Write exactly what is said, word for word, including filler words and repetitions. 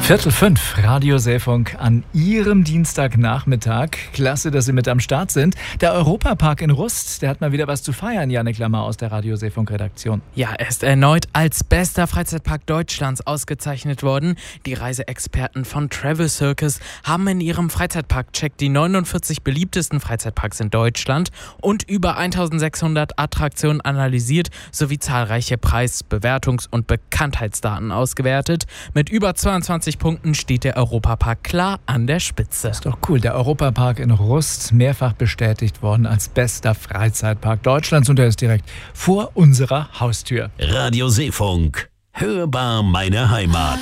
Viertel fünf, Radio Seefunk an Ihrem Dienstagnachmittag. Klasse, dass Sie mit am Start sind. Der Europapark in Rust, der hat mal wieder was zu feiern, Jannik Lammer aus der Radio Seefunk-Redaktion. Ja, er ist erneut als bester Freizeitpark Deutschlands ausgezeichnet worden. Die Reiseexperten von Travel Circus haben in ihrem Freizeitpark-Check die neunundvierzig beliebtesten Freizeitparks in Deutschland und über eintausendsechshundert Attraktionen analysiert sowie zahlreiche Preis-, Bewertungs- und Bekanntheitsdaten ausgewertet. Mit über zweiundzwanzig Punkten steht der Europapark klar an der Spitze. Ist doch cool. Der Europapark in Rust, mehrfach bestätigt worden als bester Freizeitpark Deutschlands, und er ist direkt vor unserer Haustür. Radio Seefunk. Hörbar meine Heimat.